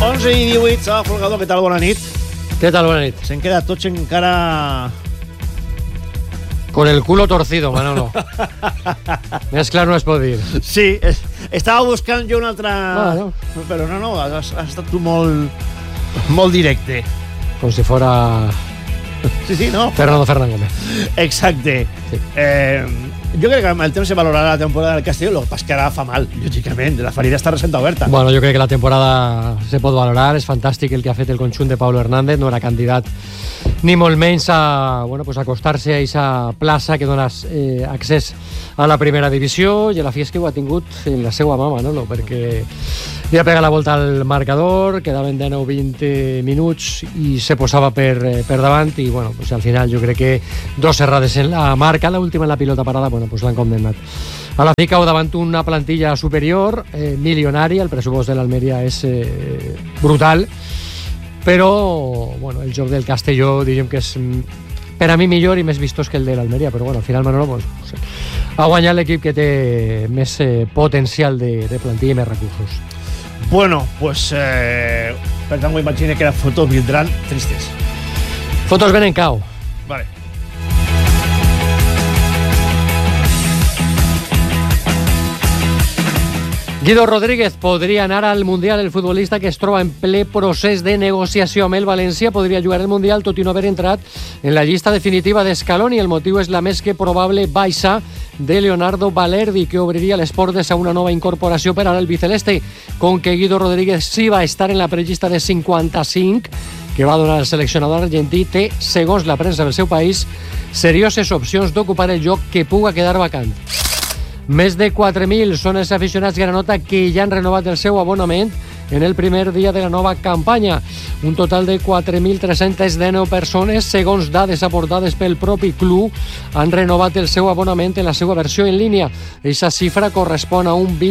11:18, Sala Folgador, què tal? Bona nit. Què tal? Bona nit. Se'n queda tots encara... Con el culo torcido, Manolo. Més clar no es pot dir. Sí, estava buscant jo una altra... Bueno. Però no, has estat tu molt directe. Com si fora... Sí, no? Fernando Gómez. Exacte. Sí. Jo crec que el temps se valorarà la temporada del Castelló, el que passa que ara fa mal, lògicament, la ferida està recent oberta. Bueno, jo crec que la temporada se pot valorar, és fantàstic el que ha fet el conjunt de Pablo Hernández, no era candidat ni molt menys a acostar-se a aquesta plaça que dona accés a la primera divisió, i a la fi és que ho ha tingut en la seva mà, Manolo, perquè li ha pegat la volta al marcador, quedaven 19 o 20 minuts i se posava per davant, i bueno, pues al final jo crec que dos errades en la marca, l'última en la pilota parada, pues l'han condemnat. A la fi cau davant una plantilla superior, milionària, el pressupost de l'Almeria és brutal, però bueno, el joc del Castelló diríem que és per a mi millor i més vistós que el de l'Almeria, però bueno, al final Manolo ha guanyat l'equip que té més potencial de plantilla i més recursos. Bueno, pues per tant, m'imagino que les fotos vindran tristes. Fotos ven en cau. Vale. Guido Rodríguez podria anar al Mundial. El futbolista, que es troba en ple procés de negociació amb el València, podria jugar el Mundial tot i no haver entrat en la llista definitiva d'Scaloni. El motiu és la més que probable baixa de Leonardo Balerdi, que obriria les portes a una nova incorporació per al albiceleste. Com que Guido Rodríguez sí va estar en la prellista de 55 que va donar el seleccionador argentí, té, segons la premsa del seu país, serioses opcions d'ocupar el lloc que puga quedar vacant. Més de 4.000 són els aficionats granota que ja han renovat el seu abonament en el primer dia de la nova campanya. Un total de 4.319 persones, segons dades aportades pel propi club, han renovat el seu abonament en la seva versió en línia. Aquesta xifra correspon a un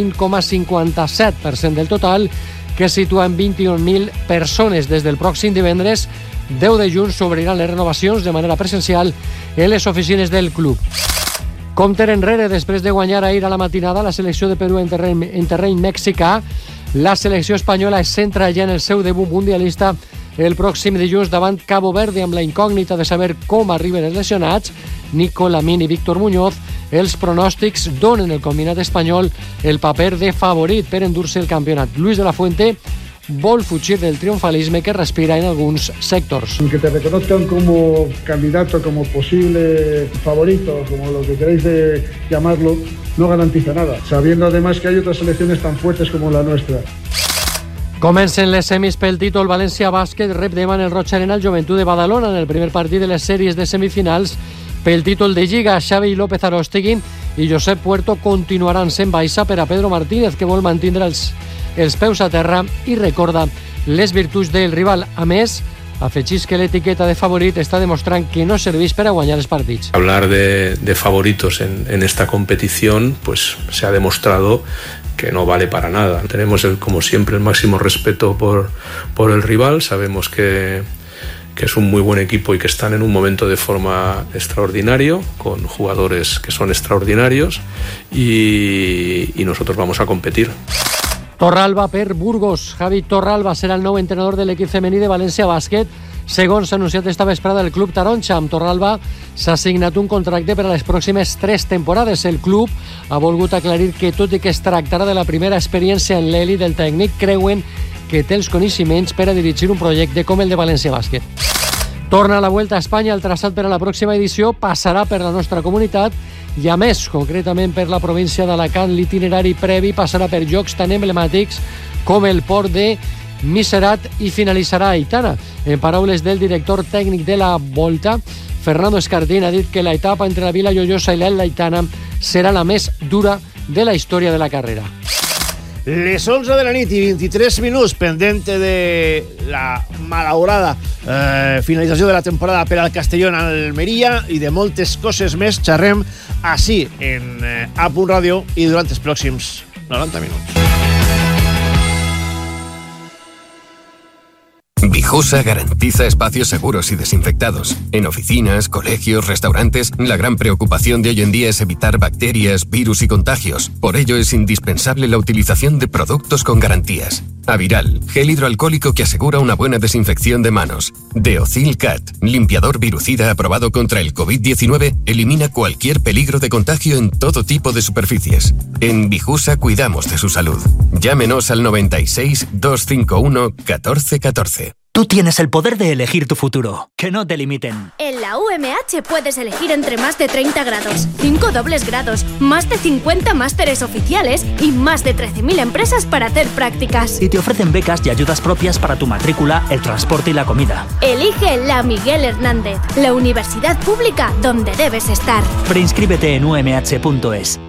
20,57% del total, que situa en 21.000 persones. Des del pròxim divendres 10 de juny s'obriran les renovacions de manera presencial en les oficines del club. Compter enrere després de guanyar ahir a la matinada la selecció de Perú en terreny mexicà. La selecció espanyola es centra ja en el seu debut mundialista el pròxim dilluns davant Cabo Verde, amb la incògnita de saber com arriben els lesionats Nico Lamín i Víctor Muñoz. Els pronòstics donen el combinat espanyol el paper de favorit per endur-se el campionat. Luis de la Fuente vol fugir del triomfalisme que respira en alguns sectors. Que te reconozcan como candidato, como posible favorito, como lo que queréis llamarlo, no garantiza nada, sabiendo además que hay otras selecciones tan fuertes como la nuestra. Comencen les semis pel títol. València Bàsquet rep demà en el Roig Arena el Joventut de Badalona en el primer partit de les sèries de semifinals pel títol de Lliga. Xavi López Arostegui i Josep Puerto continuaran sent baixa per a Pedro Martínez, que vol mantindre els peus a terra i recorda les virtuts del rival. A més, afegís que l'etiqueta de favorit està demostrant que no serveix per a guanyar els partits. Hablar de favoritos en esta competición, pues se ha demostrado que no vale para nada. Tenemos, como siempre, el máximo respeto por el rival. Sabemos que es un muy buen equipo y que están en un momento de forma extraordinario, con jugadores que son extraordinarios, y nosotros vamos a competir. Torralba per Burgos. Javi Torralba serà el nou entrenador de l'equip femení de València Bàsquet. Segons s'ha anunciat esta vesprada el club taronja. Amb Torralba s'ha signat un contracte per a les pròximes 3 temporades. El club ha volgut aclarir que, tot i que es tractarà de la primera experiència en l'elit del tècnic, creuen que té els coneixements per a dirigir un projecte com el de València Bàsquet. Torna a la Vuelta a Espanya. El traçat per a la pròxima edició passarà per la nostra comunitat i, a més, concretament per la província d'Alacant. L'itinerari previ passarà per llocs tan emblemàtics com el port de Miserat i finalitzarà a Aitana. En paraules del director tècnic de la Volta, Fernando Escardín, ha dit que l'etapa entre la Vila Lloiosa i l'Aitana serà la més dura de la història de la carrera. Les 11 de la nit i 23 minuts, pendent de la malaurada finalització de la temporada per al Castelló en Almeria i de moltes coses més. Xerrem així en A Punt Ràdio i durant els pròxims 90 minuts. Vijusa garantiza espacios seguros y desinfectados. En oficinas, colegios, restaurantes, la gran preocupación de hoy en día es evitar bacterias, virus y contagios. Por ello es indispensable la utilización de productos con garantías. Aviral, gel hidroalcohólico que asegura una buena desinfección de manos. Deocil Cat, limpiador virucida aprobado contra el COVID-19, elimina cualquier peligro de contagio en todo tipo de superficies. En Vijusa cuidamos de su salud. Llámenos al 96 251 1414. Tú tienes el poder de elegir tu futuro. Que no te limiten. En la UMH puedes elegir entre más de 30 grados, 5 dobles grados, más de 50 másteres oficiales y más de 13.000 empresas para hacer prácticas. Y te ofrecen becas y ayudas propias para tu matrícula, el transporte y la comida. Elige la Miguel Hernández, la universidad pública donde debes estar. Preinscríbete en umh.es.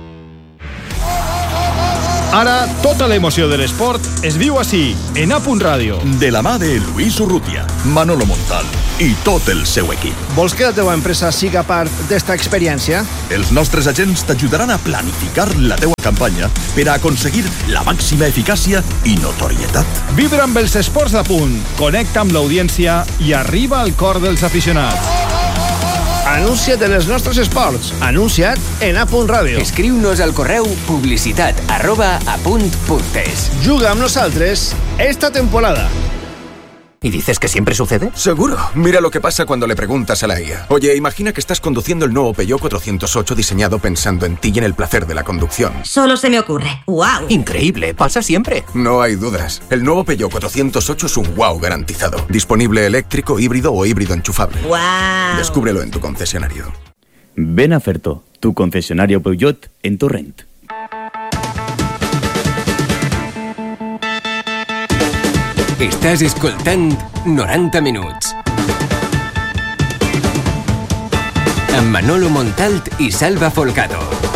Ara, tota l'emoció de l'esport es viu així, en A.Punt Ràdio. De la mà de Luis Urrutia, Manolo Montal i tot el seu equip. Vols que la teva empresa siga part d'esta experiència? Els nostres agents t'ajudaran a planificar la teua campanya per a aconseguir la màxima eficàcia i notorietat. Vibra amb els esports d'A.Punt, connecta amb l'audiència i arriba al cor dels aficionats. Anuncia't en els nostres esports. Anuncia't en A.Punt Ràdio. Escriu-nos al correu publicitat@apunt.es. Juga amb nosaltres esta temporada. ¿Y dices que siempre sucede? Seguro. Mira lo que pasa cuando le preguntas a la IA. Oye, imagina que estás conduciendo el nuevo Peugeot 408 diseñado pensando en ti y en el placer de la conducción. Solo se me ocurre. ¡Wow! Increíble, pasa siempre. No hay dudas. El nuevo Peugeot 408 es un wow garantizado. Disponible eléctrico, híbrido o híbrido enchufable. ¡Wow! Descúbrelo en tu concesionario. Ven a Ferto, tu concesionario Peugeot en Torrent. Estàs escoltant 90 minuts. Amb Manolo Montalt i Salva Folgado.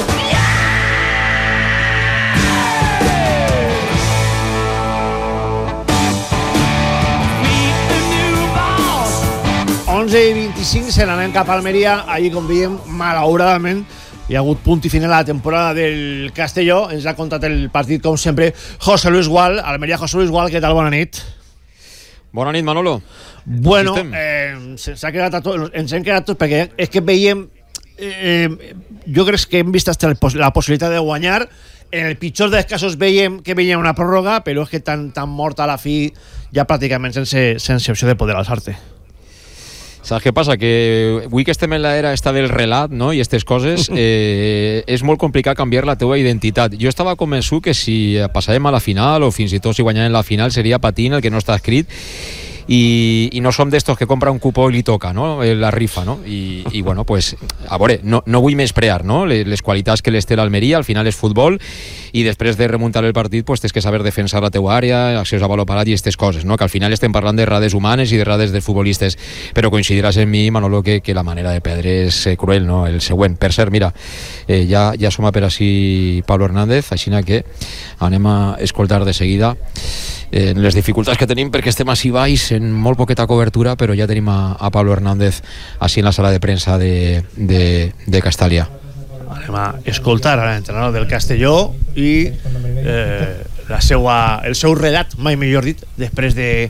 I 25 se n'anem cap a Almeria. Allí, com veiem, malauradament hi ha hagut punt i final a la temporada del Castelló. Ens ha contat el partit, com sempre, José Luis Gual. Almeria, José Luis Gual, què tal? Bona nit. Bona nit, Manolo. Bueno, ens hem quedat tots perquè és que veiem... jo crec que hem vist hasta la possibilitat de guanyar. En el pitjor dels casos veiem que veiem una pròrroga, però és que tan mort a la fi ja pràcticament sense opció de poder alçar-te. Saps què passa? Que avui que estem en l'era esta del relat, no?, i aquestes coses, és molt complicat canviar la teua identitat. Jo estava convençut que si passàvem a la final o fins i tot si guanyàvem la final seria patint el que no està escrit i no som d'estos que compra un cupó i li toca, no?, la rifa, no? I bueno, pues, a veure, no vull menysprear, no?, les qualitats que les té l'Almeria. Al final és futbol i després de remuntar el partit pues tens que saber defensar la teua àrea, accions a baló parat i aquestes coses, no?, que al final estem parlant de errades humanes i de errades de futbolistes, però coincidiràs en mi, Manolo, que la manera de perdre és cruel, no? El següent. Per cert, mira, ja som a per així Pablo Hernández, així que anem a escoltar de seguida les dificultats que tenim perquè estem així baix en molt poqueta cobertura, però ja tenim a Pablo Hernández així en la sala de premsa de Castalia. Anem a escoltar a l'entrenador del Castelló i el seu relat, mai millor dit, després de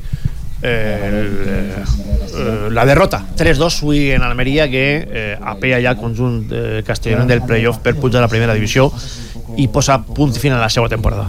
la derrota 3-2 avui en Almeria, que apella ja el conjunt castellonenc del playoff per pujar a la primera divisió i posa punt final a la seva temporada.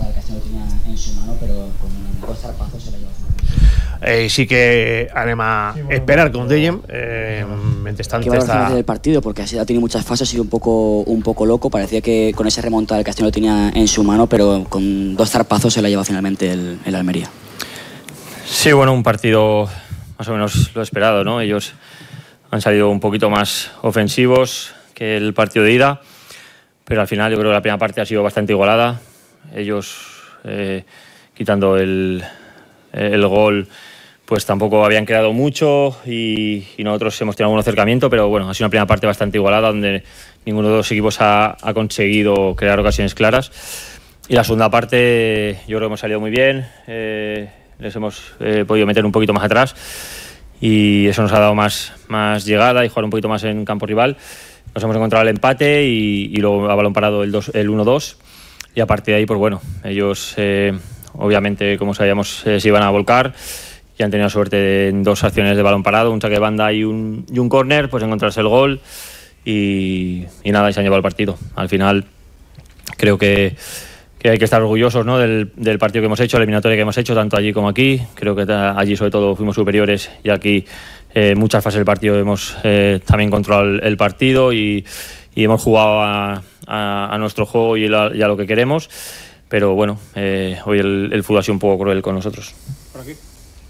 Sí que anem a esperar, como dèiem, ¿Qué valoración del partido? Porque ha tenido muchas fases, ha sido un poco loco. Parecía que con ese remontada el Castellón lo tenía en su mano, pero con dos zarpazos se la lleva finalmente el Almería. Sí, bueno, un partido más o menos lo esperado, ¿no? Ellos han salido un poquito más ofensivos que el partido de ida, pero al final yo creo que la primera parte ha sido bastante igualada. Ellos, quitando el gol, pues tampoco habían creado mucho y nosotros hemos tenido algún acercamiento, pero bueno, ha sido una primera parte bastante igualada donde ninguno de los equipos ha conseguido crear ocasiones claras. Y la segunda parte yo creo que hemos salido muy bien, les hemos podido meter un poquito más atrás y eso nos ha dado más llegada y jugar un poquito más en campo rival. Nos hemos encontrado el empate y luego a balón parado el 1-2 y a partir de ahí, pues bueno, ellos obviamente, como sabíamos, se iban a volcar y han tenido suerte en 2 acciones de balón parado, un saque de banda y un córner, pues encontrarse el gol y nada, y se han llevado el partido. Al final creo que hay que estar orgullosos, ¿no?, del partido que hemos hecho, la eliminatoria que hemos hecho, tanto allí como aquí. Creo que allí sobre todo fuimos superiores y aquí muchas fases del partido hemos también controlado el partido y hemos jugado a nuestro juego y a lo que queremos. Pero bueno, hoy el fútbol ha sido un poco cruel con nosotros. Por aquí.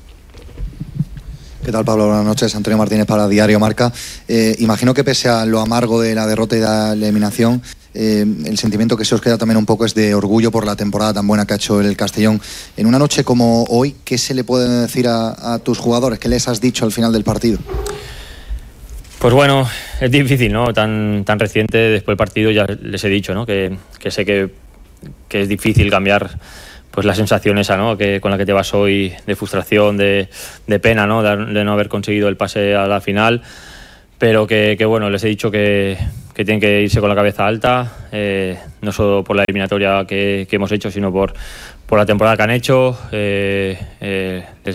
¿Qué tal, Pablo? Buenas noches. Antonio Martínez para Diario Marca. Imagino que pese a lo amargo de la derrota y de la eliminación, el sentimiento que se os queda también un poco es de orgullo por la temporada tan buena que ha hecho el Castellón. En una noche como hoy, ¿qué se le puede decir a tus jugadores? ¿Qué les has dicho al final del partido? Pues bueno, es difícil, ¿no? Tan reciente, después del partido ya les he dicho, ¿no?, que sé que es difícil cambiar pues la sensación esa, ¿no?, con la que te vas hoy, de frustración, de pena, ¿no?, de no haber conseguido el pase a la final, pero que bueno, les he dicho que tienen que irse con la cabeza alta, no solo por la eliminatoria que hemos hecho, sino por la temporada que han hecho. Les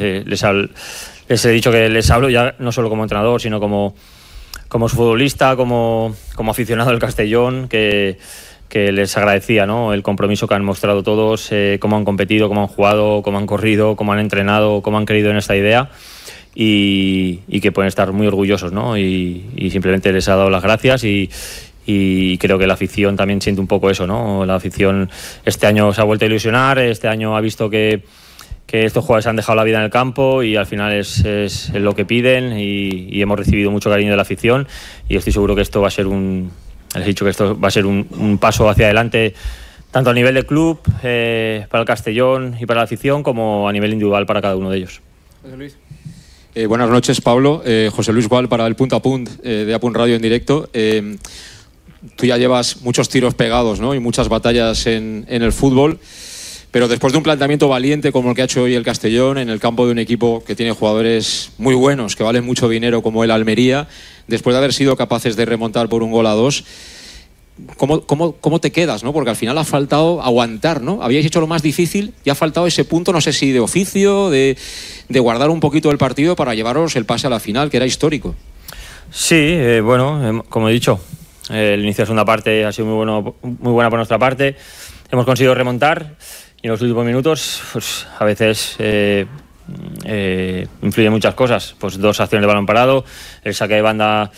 he dicho que les hablo ya no solo como entrenador, sino como futbolista, como aficionado del Castellón, que les agradecía, ¿no?, el compromiso que han mostrado todos, cómo han competido, cómo han jugado, cómo han corrido, cómo han entrenado, cómo han creído en esta idea y que pueden estar muy orgullosos, ¿no? Y simplemente les ha dado las gracias y creo que la afición también siente un poco eso, ¿no? La afición este año se ha vuelto a ilusionar, este año ha visto que estos jugadores han dejado la vida en el campo y al final es lo que piden y hemos recibido mucho cariño de la afición y estoy seguro que esto va a ser les he dicho que esto va a ser un paso hacia adelante, tanto a nivel de club, para el Castellón y para la afición, como a nivel individual para cada uno de ellos. José Luis. Buenas noches, Pablo. José Luis Gual para el Punto a Punt de Apun Radio en directo. Tú ya llevas muchos tiros pegados, ¿no?, y muchas batallas en el fútbol, pero después de un planteamiento valiente como el que ha hecho hoy el Castellón en el campo de un equipo que tiene jugadores muy buenos, que valen mucho dinero, como el Almería, después de haber sido capaces de remontar por 1-2, ¿cómo te quedas, ¿no? Porque al final ha faltado aguantar, ¿no? Habíais hecho lo más difícil y ha faltado ese punto, no sé si de oficio, de guardar un poquito el partido para llevaros el pase a la final, que era histórico. Sí, bueno, como he dicho, el inicio de la segunda parte ha sido muy buena por nuestra parte. Hemos conseguido remontar y en los últimos minutos, pues a veces influyen muchas cosas. Pues 2 acciones de balón parado, el saque de banda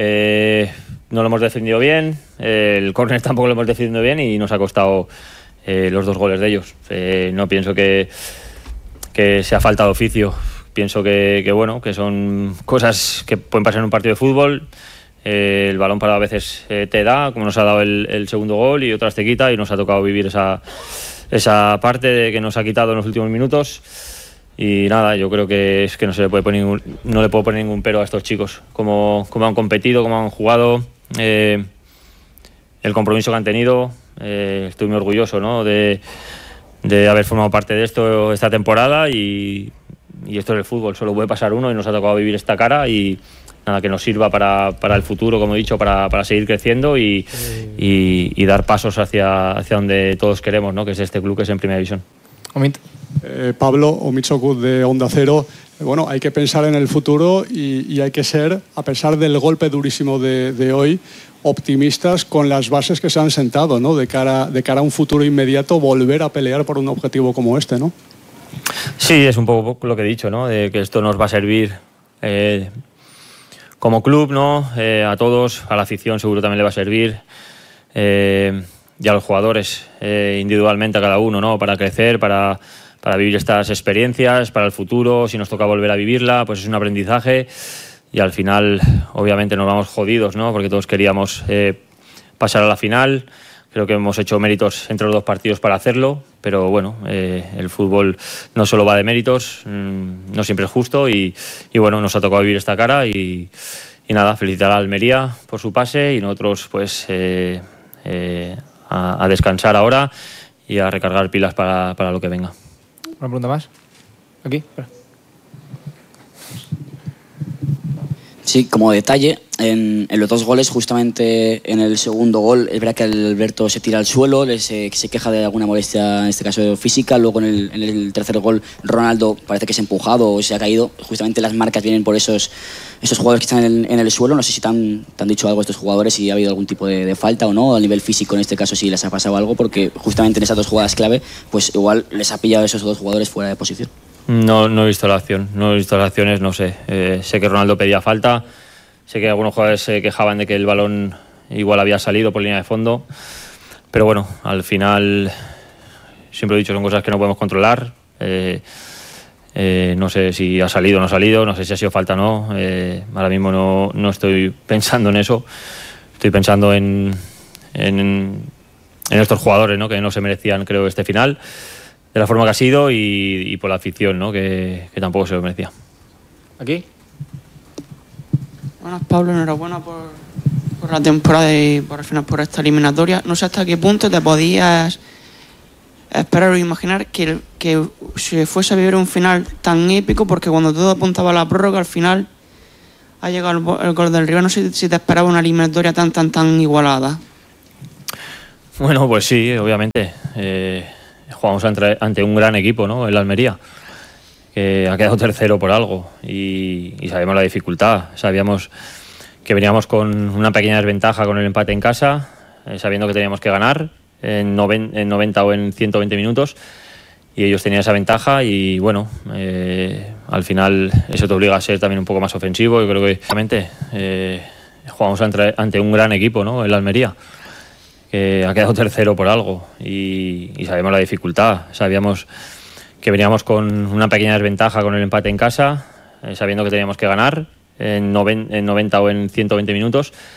no lo hemos defendido bien, el córner tampoco lo hemos defendido bien y nos ha costado los 2 goles de ellos. No pienso que sea falta de oficio, pienso que bueno, que son cosas que pueden pasar en un partido de fútbol. El balón parado a veces te da, como nos ha dado el segundo gol, y otras te quita, y nos ha tocado vivir esa parte que nos ha quitado en los últimos minutos. Y nada, yo creo que es que no le puedo poner ningún pero a estos chicos, cómo han competido, cómo han jugado, el compromiso que han tenido. Estoy muy orgulloso, ¿no?, de haber formado parte de esto esta temporada, y esto es el fútbol, solo puede pasar uno y nos ha tocado vivir esta cara, y nada, que nos sirva para el futuro, como he dicho, para seguir creciendo y dar pasos hacia donde todos queremos, ¿no?, que es este club que es en Primera División. Pablo, Omid Sokut de Onda Cero. Bueno, hay que pensar en el futuro y hay que ser, a pesar del golpe durísimo de hoy, optimistas con las bases que se han sentado, ¿no?, de cara a un futuro inmediato, volver a pelear por un objetivo como este, ¿no? Sí, es un poco lo que he dicho, ¿no?, de que esto nos va a servir como club, ¿no?, a todos, a la afición seguro también le va a servir, y a los jugadores individualmente, a cada uno, ¿no?, para crecer, para vivir estas experiencias, para el futuro. Si nos toca volver a vivirla, pues es un aprendizaje, y al final obviamente nos vamos jodidos, ¿no?, porque todos queríamos pasar a la final. Creo que hemos hecho méritos entre los 2 partidos para hacerlo, pero bueno, el fútbol no solo va de méritos, no siempre es justo, y bueno, nos ha tocado vivir esta cara, y nada, felicitar a Almería por su pase, y nosotros pues a descansar ahora y a recargar pilas para lo que venga. ¿Una pregunta más? Aquí, espera. Sí, como detalle, en los 2 goles, justamente en el segundo gol, es verdad que Alberto se tira al suelo, se queja de alguna molestia, en este caso física. Luego en el tercer gol, Ronaldo parece que se ha empujado o se ha caído. Justamente las marcas vienen por esos jugadores que están en el suelo. No sé si te han dicho algo estos jugadores, si ha habido algún tipo de falta o no, a nivel físico en este caso, si les ha pasado algo, porque justamente en esas 2 jugadas clave, pues igual les ha pillado esos 2 jugadores fuera de posición. No he visto la acción, las acciones, no sé. Sé que Ronaldo pedía falta, sé que algunos jugadores se quejaban de que el balón igual había salido por línea de fondo, pero bueno, al final, siempre he dicho, son cosas que no podemos controlar. No sé si ha salido o no ha salido, no sé si ha sido falta o no. Ahora mismo no estoy pensando en eso, estoy pensando en estos jugadores, ¿no? Que no se merecían, creo, este final de la forma que ha sido y por la afición, ¿no? que tampoco se lo merecía. ¿Aquí? Buenas, Pablo, enhorabuena por la temporada y al final por esta eliminatoria. No sé hasta qué punto te podías esperar o imaginar que se fuese a vivir un final tan épico, porque cuando todo apuntaba a la prórroga, al final ha llegado el gol del rival. No sé si te esperaba una eliminatoria tan igualada. Bueno, pues sí, obviamente. Jugamos ante un gran equipo, ¿no? El Almería, que ha quedado tercero por algo y sabemos la dificultad. Sabíamos que veníamos con una pequeña desventaja con el empate en casa, sabiendo que teníamos que ganar en 90 o en 120 minutos, y ellos tenían esa ventaja y bueno, al final eso te obliga a ser también un poco más ofensivo. Yo creo que realmente jugamos ante un gran equipo, ¿no? El Almería, que ha quedado tercero por algo y sabemos la dificultad. Sabíamos que veníamos con una pequeña desventaja con el empate en casa, sabiendo que teníamos que ganar en 90 o en 120 minutos,